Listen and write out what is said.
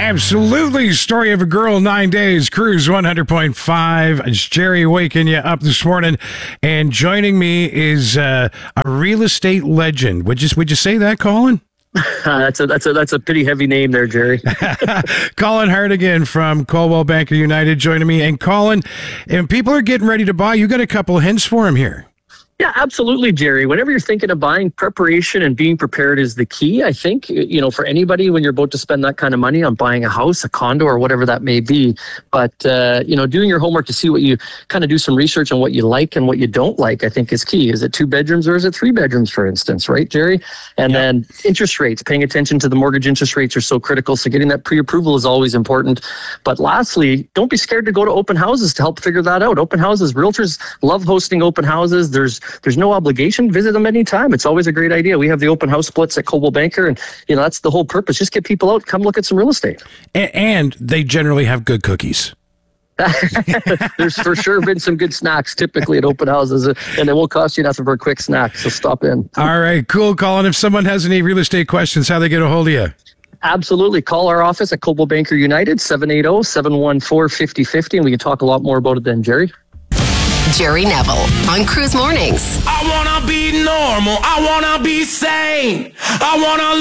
Absolutely. Story of a girl, 9 days, Cruise 100.5. It's Jerry waking you up this morning. And joining me is a real estate legend. Would you say that, Colin? That's a pretty heavy name there, Jerry. Colin Hartigan from Coldwell Banker United joining me. And Colin, and people are getting ready to buy. You got a couple of hints for him here. Yeah, absolutely, Jerry. Whenever you're thinking of buying, preparation and being prepared is the key, I think, for anybody when you're about to spend that kind of money on buying a house, a condo, or whatever that may be. But, doing your homework to see what you kind of do some research on what you like and what you don't like, I think is key. Is it 2 bedrooms or is it 3 bedrooms, for instance, right, Jerry? And then interest rates, paying attention to the mortgage interest rates are so critical. So getting that pre-approval is always important. But lastly, don't be scared to go to open houses to help figure that out. Open houses, realtors love hosting open houses. There's no obligation. Visit them anytime. It's always a great idea. We have the open house splits at Coldwell Banker, and that's the whole purpose. Just get people out, come look at some real estate. And they generally have good cookies. There's for sure been some good snacks typically at open houses, and it won't cost you nothing for a quick snack, so stop in. All right, cool, Colin. If someone has any real estate questions, how they get a hold of you? Absolutely. Call our office at Coldwell Banker United, 780-714-5050, and we can talk a lot more about it then, Jerry. Jerry Neville on Cruise Mornings. I wanna be normal. I wanna be sane. I wanna